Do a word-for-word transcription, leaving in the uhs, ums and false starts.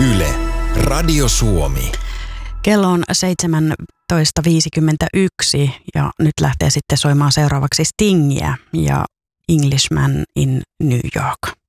Yle, Radio Suomi. Kello on seitsemäntoista viisikymmentäyksi ja nyt lähtee sitten soimaan seuraavaksi Stingiä ja Englishman in New York.